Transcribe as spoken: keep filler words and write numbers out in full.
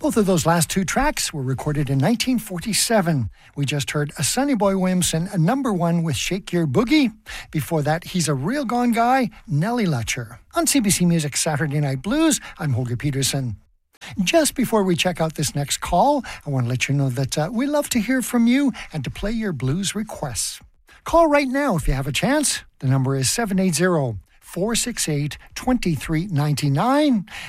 Both of those last two tracks were recorded in nineteen forty-seven. We just heard a Sonny Boy Williamson, a number one with Shake Your Boogie. Before that, He's a Real Gone Guy, Nellie Letcher. On C B C Music Saturday Night Blues, I'm Holger Peterson. Just before we check out this next call, I want to let you know that uh, we love to hear from you and to play your blues requests. Call right now if you have a chance. The number is seven eight zero, four six eight, two three nine nine.